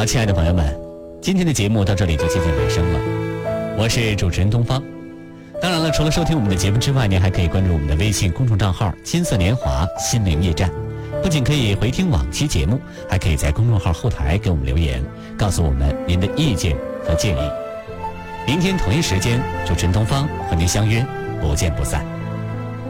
好，亲爱的朋友们，今天的节目到这里就接近尾声了。我是主持人东方。当然了，除了收听我们的节目之外，您还可以关注我们的微信公众账号金色年华心灵驿站，不仅可以回听往期节目，还可以在公众号后台给我们留言，告诉我们您的意见和建议。明天同一时间，主持人东方和您相约不见不散。